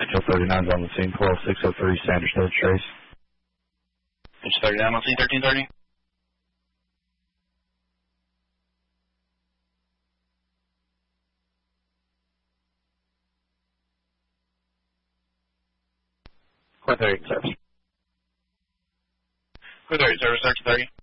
39 is on the scene, 12603, Sanderson Trace. It's 39 on scene, 1330. Core 30 service. Core 30 service, 1330.